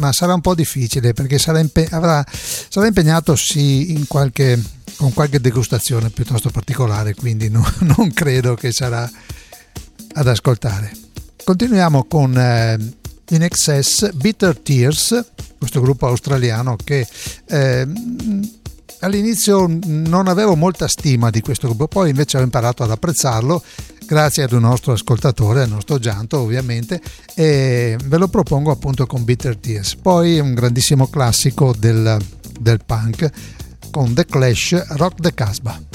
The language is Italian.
ma sarà un po' difficile perché sarà impegnato con qualche degustazione piuttosto particolare, quindi non credo che sarà ad ascoltare. Continuiamo con In Excess, Bitter Tears, questo gruppo australiano che all'inizio non avevo molta stima di questo gruppo, poi invece ho imparato ad apprezzarlo grazie ad un nostro ascoltatore, al nostro Gianto ovviamente, e ve lo propongo appunto con Bitter Tears. Poi un grandissimo classico del punk con The Clash, Rock the Casbah.